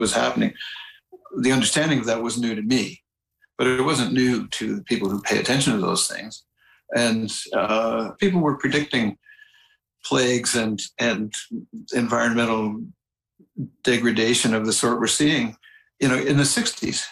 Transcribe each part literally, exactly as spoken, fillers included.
was happening. The understanding of that was new to me, but it wasn't new to the people who pay attention to those things. And uh, people were predicting plagues and and environmental degradation of the sort we're seeing, you know, in the sixties.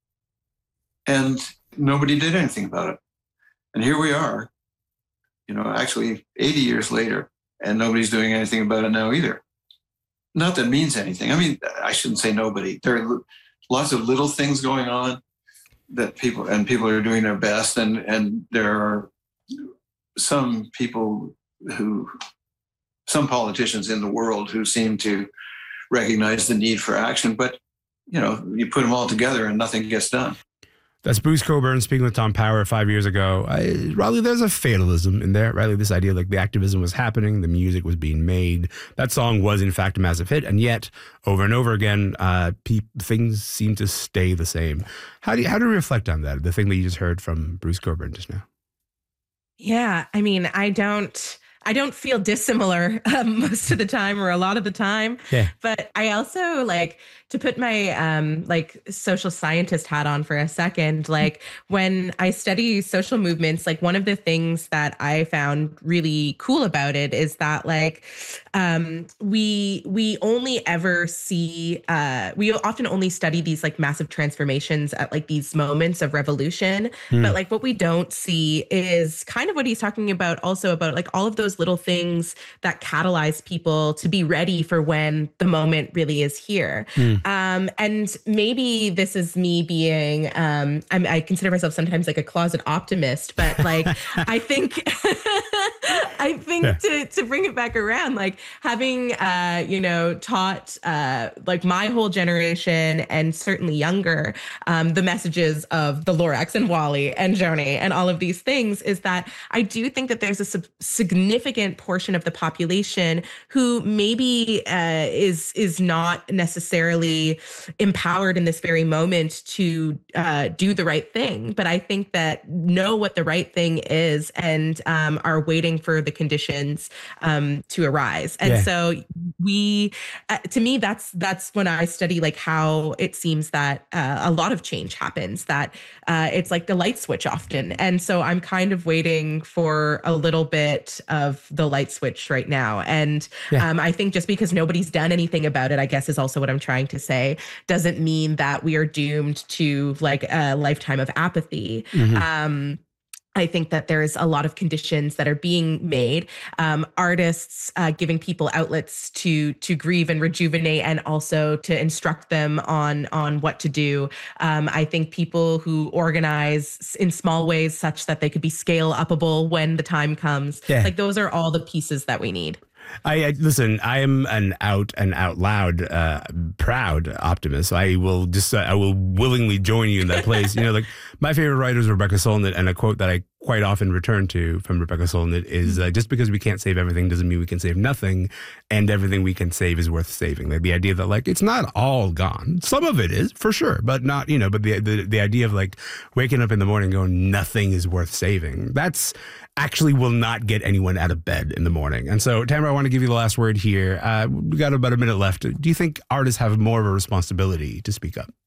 And nobody did anything about it. And here we are, you know, actually eighty years later, and nobody's doing anything about it now either. Not that it means anything. I mean, I shouldn't say nobody. There are lots of little things going on that people, and people are doing their best. And, and there are some people who, some politicians in the world who seem to recognize the need for action, but, you know, you put them all together and nothing gets done. That's Bruce Cockburn speaking with Tom Power five years ago. I, Riley, there's a fatalism in there. Riley, this idea like the activism was happening, the music was being made. That song was, in fact, a massive hit. And yet, over and over again, uh, pe- things seem to stay the same. How do you, how do you reflect on that, the thing that you just heard from Bruce Cockburn just now? Yeah, I mean, I don't... I don't feel dissimilar um, most of the time or a lot of the time, yeah. But I also like to put my um, like social scientist hat on for a second. Like when I study social movements, like one of the things that I found really cool about it is that like um, we we only ever see uh, we often only study these like massive transformations at like these moments of revolution. Mm. But like what we don't see is kind of what he's talking about also about like all of those little things that catalyze people to be ready for when the moment really is here. Mm. Um, and maybe this is me being, um, I'm, I consider myself sometimes like a closet optimist, but like, I think, I think yeah. to, to bring it back around, like having, uh, you know, taught uh, like my whole generation and certainly younger, um, the messages of the Lorax and Wally and Joni and all of these things is that I do think that there's a sub- significant portion of the population who maybe uh, is is not necessarily empowered in this very moment to uh, do the right thing. But I think that know what the right thing is and um, are waiting for the conditions um, to arise. And yeah. so we, uh, to me, that's that's when I study like how it seems that uh, a lot of change happens, that uh, it's like the light switch often. And so I'm kind of waiting for a little bit of the light switch right now. And yeah. um, I think just because nobody's done anything about it, I guess is also what I'm trying to say, doesn't mean that we are doomed to like a lifetime of apathy. Mm-hmm. Um, I think that there's a lot of conditions that are being made. Um, artists uh, giving people outlets to to grieve and rejuvenate, and also to instruct them on on what to do. Um, I think people who organize in small ways such that they could be scale upable when the time comes. Yeah. Like those are all the pieces that we need. I, I listen. I am an out and out loud, uh, proud optimist. I will just, uh, I will willingly join you in that place. You know, like my favorite writer is Rebecca Solnit, and a quote that I quite often return to from Rebecca Solnit is, uh, "Just because we can't save everything doesn't mean we can save nothing, and everything we can save is worth saving." Like the idea that like it's not all gone. Some of it is for sure, but not you know. But the the the idea of like waking up in the morning going nothing is worth saving. That's actually will not get anyone out of bed in the morning. And so, Tamara, I want to give you the last word here. Uh, we got about a minute left. Do you think artists have more of a responsibility to speak up?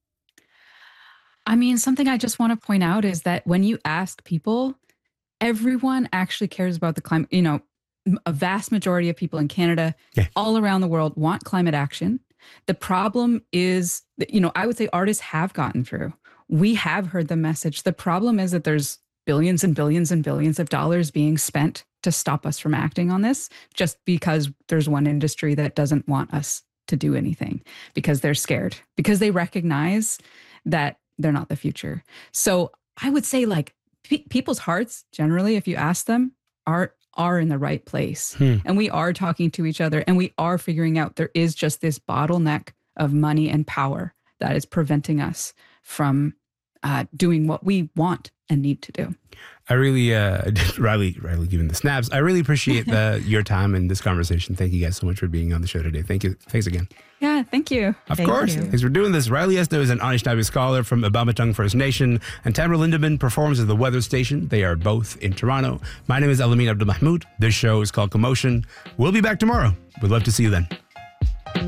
I mean, something I just want to point out is that when you ask people, everyone actually cares about the climate. You know, a vast majority of people in Canada, yeah. all around the world, want climate action. The problem is, you know, I would say artists have gotten through. We have heard the message. The problem is that there's billions and billions and billions of dollars being spent to stop us from acting on this just because there's one industry that doesn't want us to do anything because they're scared, because they recognize that they're not the future. So I would say like pe- people's hearts generally, if you ask them, are are in the right place. Hmm. And we are talking to each other and we are figuring out there is just this bottleneck of money and power that is preventing us from uh, doing what we want and need to do. I really, uh, Riley, Riley giving the snaps. I really appreciate the, your time in this conversation. Thank you guys so much for being on the show today. Thank you. Thanks again. Yeah, thank you. Of thank course. You. Thanks for doing this. Riley Esno is an Anishinaabe scholar from Abamatang First Nation, and Tamara Lindemann performs at the Weather Station. They are both in Toronto. My name is Elamin Abdul Mahmoud. This show is called Commotion. We'll be back tomorrow. We'd love to see you then.